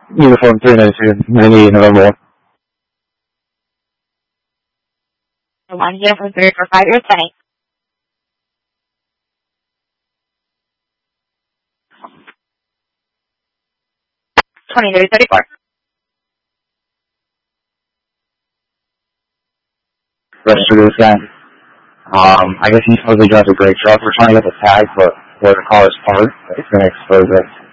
Uniform 392, 98 November 1. 1, Uniform 345, you're 10. 2334. Register to this guy. I guess he supposedly drives a great truck. We're trying to get the tag, but where the car is parked, it's going to expose it.